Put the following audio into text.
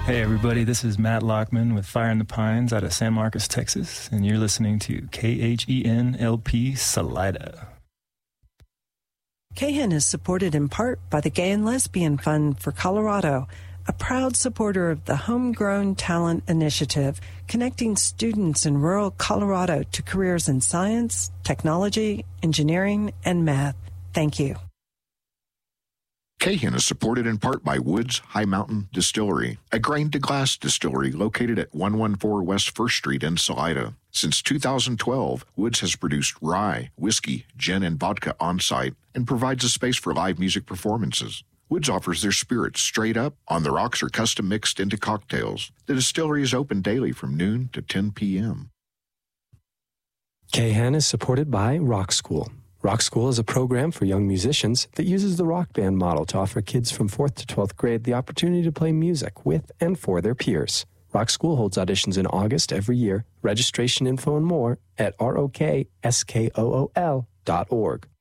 Hey everybody, this is Matt Lockman with Fire in the Pines out of San Marcos, Texas, and you're listening to KHEN-LP Salida. KHEN is supported in part by the Gay and Lesbian Fund for Colorado, a proud supporter of the Homegrown Talent Initiative, connecting students in rural Colorado to careers in science, technology, engineering, and math. Thank you. KHEN is supported in part by Woods High Mountain Distillery, a grain-to-glass distillery located at 114 West 1st Street in Salida. Since 2012, Woods has produced rye, whiskey, gin, and vodka on-site and provides a space for live music performances. Woods offers their spirits straight up, on the rocks, or custom mixed into cocktails. The distillery is open daily from noon to 10 p.m. KHEN is supported by Rock School. Rock School is a program for young musicians that uses the rock band model to offer kids from 4th to 12th grade the opportunity to play music with and for their peers. Rock School holds auditions in August every year. Registration info and more at rockskool.org.